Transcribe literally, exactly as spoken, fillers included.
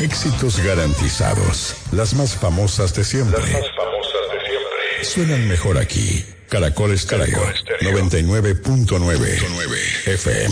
Éxitos garantizados. Las más famosas de siempre. Las más famosas de siempre. Suenan mejor aquí. Caracol Estéreo noventa y nueve punto nueve F M.